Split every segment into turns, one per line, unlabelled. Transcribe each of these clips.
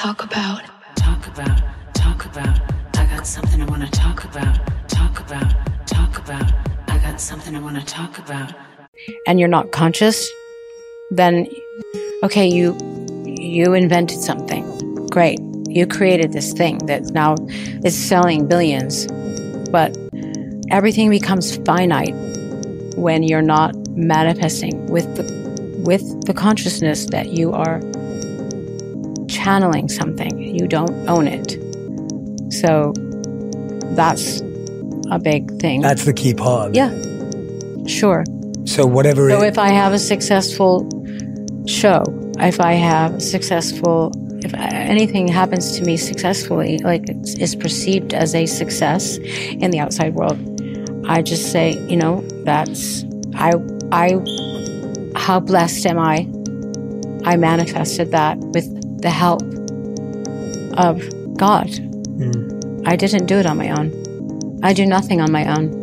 talk about. Talk about, talk about. I got something I wanna talk about. Talk about, talk about. I got something I wanna talk about.
And you're not conscious, then, okay, you invented something. Great. You created this thing that now is selling billions. But everything becomes finite when you're not manifesting with the consciousness that you are channeling something. You don't own it. So that's a big thing.
That's the key part of it.
Yeah, sure.
So whatever
So if I have a successful show, if anything happens to me successfully, like is perceived as a success in the outside world, I just say, that's, how blessed am I? I manifested that with the help of God. I didn't do it on my own. I do nothing on my own.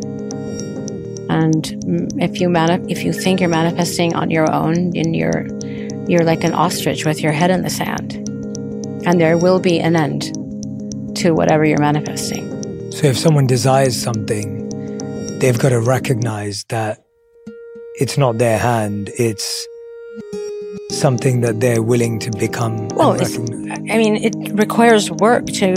And if you think you're manifesting on your own, then you're like an ostrich with your head in the sand. And there will be an end to whatever you're manifesting.
So if someone desires something, they've got to recognize that it's not their hand, it's something that they're willing to become.
Well, it requires work to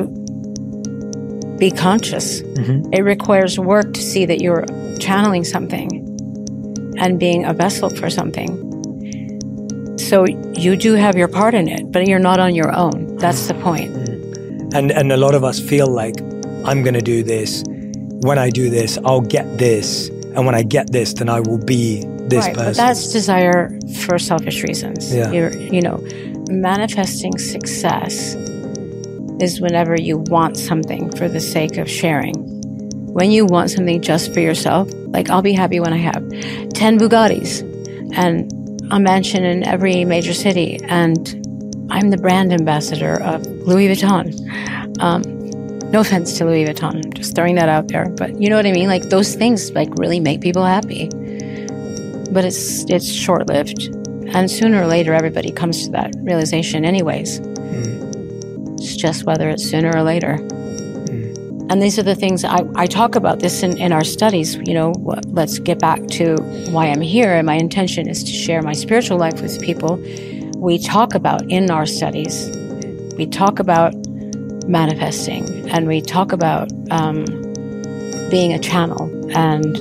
be conscious. Mm-hmm. It requires work to see that you're channeling something and being a vessel for something. So you do have your part in it, but you're not on your own. That's the point.
And a lot of us feel like, I'm going to do this. When I do this, I'll get this. And when I get this, then I will be this person.
But that's desire for selfish reasons.
Yeah.
Manifesting success is whenever you want something for the sake of sharing. When you want something just for yourself, like I'll be happy when I have 10 Bugattis and a mansion in every major city, and I'm the brand ambassador of Louis Vuitton. No offense to Louis Vuitton, I'm just throwing that out there, but you know what I mean? Like those things like really make people happy, but it's short-lived, and sooner or later everybody comes to that realization anyways. It's just whether it's sooner or later. And these are the things I talk about this in our studies. Let's get back to why I'm here. And my intention is to share my spiritual life with people. We talk about in our studies, we talk about manifesting, and we talk about being a channel. And,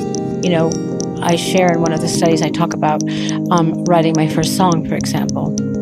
I share in one of the studies, I talk about writing my first song, for example.